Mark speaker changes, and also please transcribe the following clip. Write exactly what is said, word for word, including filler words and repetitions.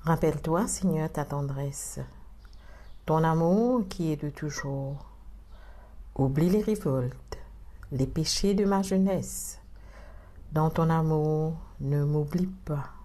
Speaker 1: Rappelle-toi, Seigneur, ta tendresse, ton amour qui est de toujours. Oublie les révoltes, les péchés de ma jeunesse. Dans ton amour, ne m'oublie pas.